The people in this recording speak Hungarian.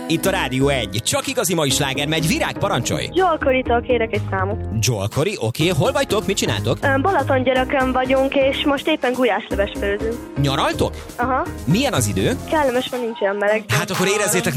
Itt a Rádió 1. Csak igazi mai sláger megy. Virág, parancsolj! Joel Corey-tól kérek egy számot. Joel Corey, oké. Hol vagytok? Mit csináltok? Balatongyörökön vagyunk, és most éppen gulyásleves főzünk. Nyaraltok? Aha. Milyen az idő? Kellemes, mert nincs olyan meleg. Hát akkor érezzétek